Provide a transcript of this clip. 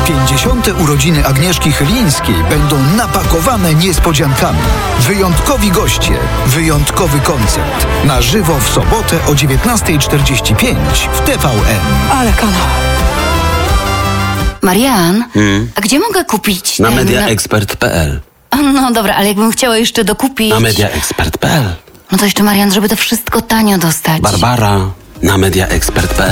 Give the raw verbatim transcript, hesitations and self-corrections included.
pięćdziesiąte urodziny Agnieszki Chylińskiej będą napakowane niespodziankami. Wyjątkowi goście, wyjątkowy koncert. Na żywo w sobotę o dziewiętnasta czterdzieści pięć w T V N. Ale kanał. Marian, Hmm? a gdzie mogę kupić Na ten... mediaexpert kropka p l. No dobra, ale jakbym chciała jeszcze dokupić... Na mediaexpert kropka p l. No to jeszcze, Marian, żeby to wszystko tanio dostać. Barbara, na mediaexpert kropka p l.